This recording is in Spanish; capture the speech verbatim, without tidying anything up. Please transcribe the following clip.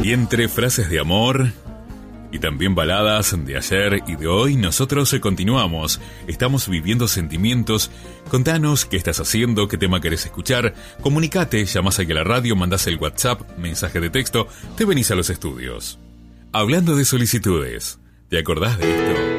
Y entre frases de amor y también baladas de ayer y de hoy, nosotros continuamos. Estamos viviendo sentimientos. Contanos qué estás haciendo, qué tema querés escuchar. Comunicate, llamás aquí a la radio, mandás el WhatsApp, mensaje de texto, te venís a los estudios. Hablando de solicitudes, ¿te acordás de esto?